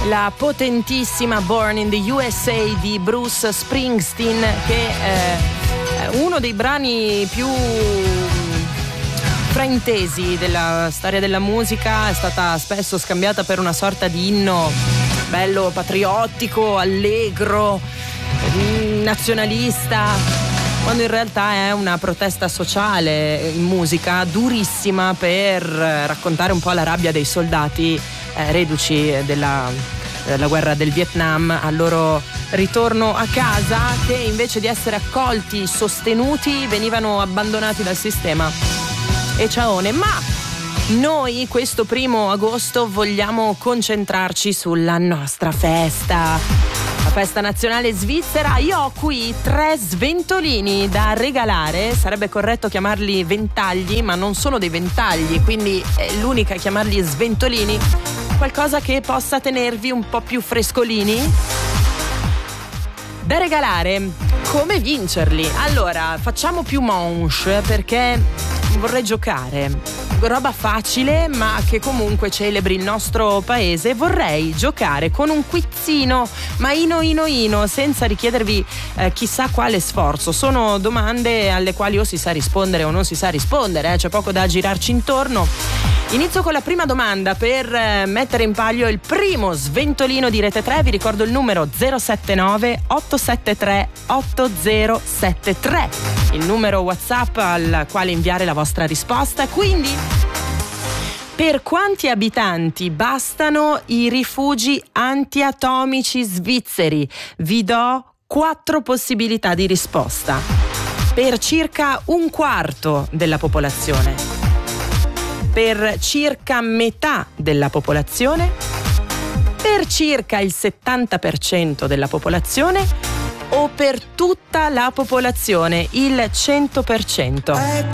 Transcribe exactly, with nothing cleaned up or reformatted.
la potentissima Born in the U S A di Bruce Springsteen, che è uno dei brani più fraintesi della storia della musica. È stata spesso scambiata per una sorta di inno bello patriottico, allegro, nazionalista, quando in realtà è una protesta sociale in musica durissima per raccontare un po' la rabbia dei soldati eh, reduci della, della guerra del Vietnam al loro ritorno a casa, che invece di essere accolti, sostenuti, venivano abbandonati dal sistema. E ciaone, ma noi questo primo agosto vogliamo concentrarci sulla nostra festa, la festa nazionale svizzera. Io ho qui tre sventolini da regalare, sarebbe corretto chiamarli ventagli, ma non sono dei ventagli, quindi è l'unica a chiamarli sventolini, qualcosa che possa tenervi un po' più frescolini da regalare. Come vincerli? Allora, facciamo più manche, perché vorrei giocare. Roba facile, ma che comunque celebri il nostro paese. Vorrei giocare con un quizzino, ma ino ino ino, senza richiedervi eh, chissà quale sforzo. Sono domande alle quali o si sa rispondere o non si sa rispondere, eh? C'è poco da girarci intorno. Inizio con la prima domanda per eh, mettere in palio il primo sventolino di Rete tre. Vi ricordo il numero zero sette nove otto sette tre otto zero sette tre, il numero WhatsApp al quale inviare la vostra risposta. Quindi, per quanti abitanti bastano i rifugi antiatomici svizzeri? Vi do quattro possibilità di risposta. Per circa un quarto della popolazione, per circa metà della popolazione, per circa il settanta per cento della popolazione o per tutta la popolazione, il cento per cento.